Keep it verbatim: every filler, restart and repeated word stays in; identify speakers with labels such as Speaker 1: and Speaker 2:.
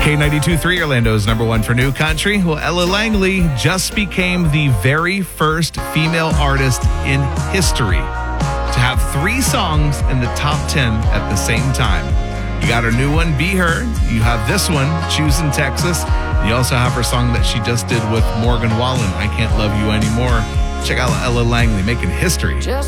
Speaker 1: K ninety-two point three, Orlando's number one for new country. Well, Ella Langley just became the very first female artist in history to have three songs in the top ten at the same time. You got her new one, Be Her. You have this one, Choosing Texas. And you also have her song that she just did with Morgan Wallen, I Can't Love You Anymore. Check out Ella Langley making history.